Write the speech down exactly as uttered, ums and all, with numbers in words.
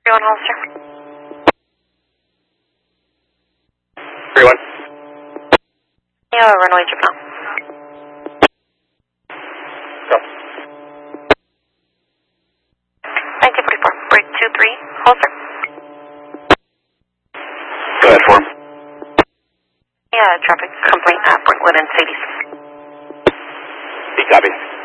three one Hollister. three one. Yeah, runway Japan. Go. nineteen forty-four, break two three, Hollister. Go ahead, form. Yeah, traffic complaint at Brentwood and Sadie's. He copies.